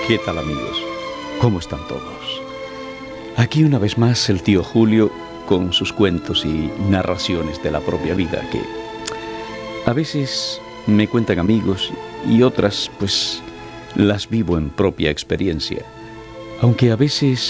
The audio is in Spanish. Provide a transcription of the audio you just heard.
¿Qué tal, amigos? ¿Cómo están todos? Aquí una vez más el tío Julio con sus cuentos y narraciones de la propia vida que a veces me cuentan amigos y otras pues las vivo en propia experiencia. Aunque a veces